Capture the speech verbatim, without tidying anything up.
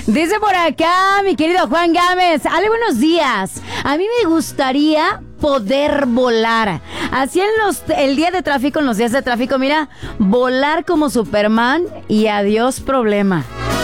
Dice por acá, mi querido Juan Gámez, ale, buenos días. A mí me gustaría poder volar. Así en los, el día de tráfico, en los días de tráfico, mira, volar como Superman y adiós problema.